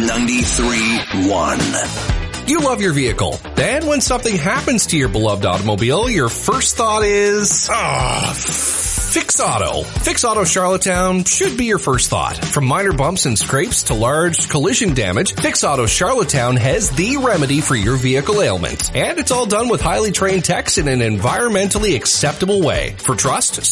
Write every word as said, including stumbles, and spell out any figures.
ninety-three point one. You love your vehicle. Then when something happens to your beloved automobile, your first thought is, ah, Fix Auto. Fix Auto Charlottetown should be your first thought. From minor bumps and scrapes to large collision damage, Fix Auto Charlottetown has the remedy for your vehicle ailment. And it's all done with highly trained techs in an environmentally acceptable way. For trust,